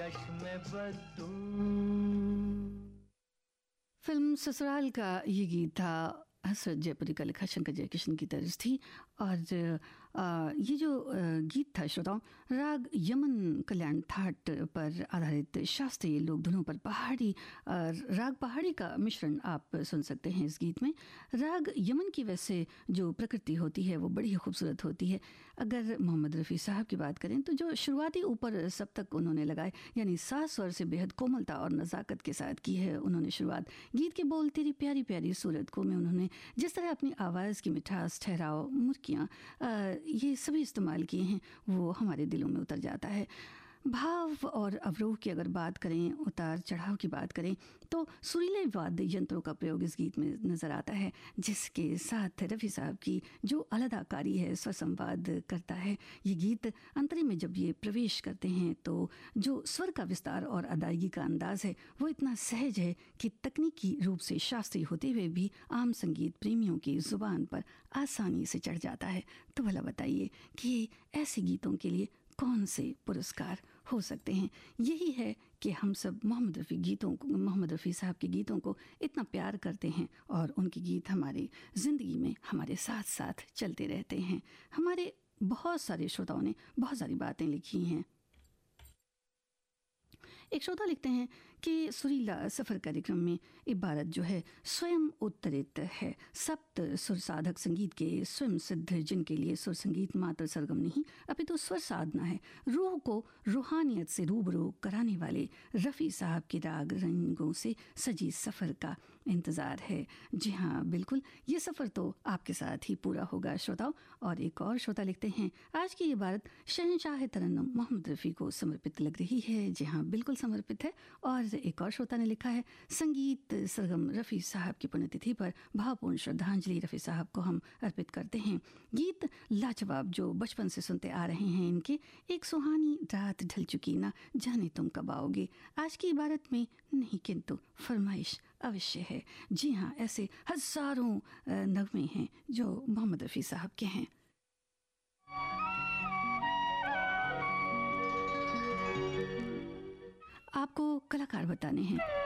में बदू। फिल्म ससुराल का ये गीत था, हसरत जयपुरी का लिखा, शंकर जयकिशन की तर्ज थी। और ये जो गीत था श्रोताओं, राग यमन कल्याण ठाट पर आधारित शास्त्रीय लोक धुनों पर राग पहाड़ी का मिश्रण आप सुन सकते हैं इस गीत में। राग यमन की वैसे जो प्रकृति होती है वो बड़ी खूबसूरत होती है। अगर मोहम्मद रफ़ी साहब की बात करें तो जो शुरुआती ऊपर सप्तक उन्होंने लगाए, यानी 7 स्वर से बेहद कोमलता और नज़ाकत के साथ की है उन्होंने शुरुआत। गीत के बोल तेरी प्यारी प्यारी सूरत को में उन्होंने जिस तरह अपनी आवाज़ की मिठास, ठहराव, मुर्कियाँ ये सभी इस्तेमाल किए हैं, वो हमारे दिलों में उतर जाता है। भाव और अवरोह की अगर बात करें, उतार चढ़ाव की बात करें, तो सुरीले वाद्य यंत्रों का प्रयोग इस गीत में नज़र आता है, जिसके साथ रफ़ी साहब की जो अलादाकारी है, स्वर संवाद करता है। ये गीत अंतरे में जब ये प्रवेश करते हैं तो जो स्वर का विस्तार और अदायगी का अंदाज़ है वो इतना सहज है कि तकनीकी रूप से शास्त्रीय होते हुए भी आम संगीत प्रेमियों की ज़ुबान पर आसानी से चढ़ जाता है। तो भला बताइए कि ऐसे गीतों के लिए कौन से पुरस्कार हो सकते हैं? यही है कि हम सब मोहम्मद रफ़ी साहब के गीतों को इतना प्यार करते हैं और उनके गीत हमारी ज़िंदगी में हमारे साथ साथ चलते रहते हैं। हमारे बहुत सारे श्रोताओं ने बहुत सारी बातें लिखी हैं। एक श्रोता लिखते हैं कि सुरीला सफ़र कार्यक्रम में इबारत जो है स्वयं उत्तरित है। सप्त सुर साधक संगीत के स्वयं सिद्ध, जिनके लिए सुर संगीत मात्र सरगम नहीं अपितु स्वर साधना है। रूह को रूहानियत से रूबरू कराने वाले रफ़ी साहब के राग रंगों से सजी सफ़र का इंतज़ार है। जी हाँ, बिल्कुल, ये सफ़र तो आपके साथ ही पूरा होगा श्रोताओं। और एक और श्रोता लिखते हैं, आज की इबारत शहंशाह तरन्नुम मोहम्मद रफ़ी को समर्पित लग रही है। जी हाँ, बिल्कुल समर्पित है। और एक और श्रोता ने लिखा है, संगीत सरगम रफ़ी साहब की पुण्यतिथि पर भावपूर्ण श्रद्धांजलि रफ़ी साहब को हम अर्पित करते हैं। गीत लाजवाब जो बचपन से सुनते आ रहे हैं इनके, एक सुहानी रात ढल चुकी ना जाने तुम कब आओगे। आज की इबारत में नहीं किंतु फरमाइश अवश्य है। जी हाँ, ऐसे हजारों नगमे हैं जो मोहम्मद रफ़ी साहब के हैं। आपको कलाकार बताने हैं।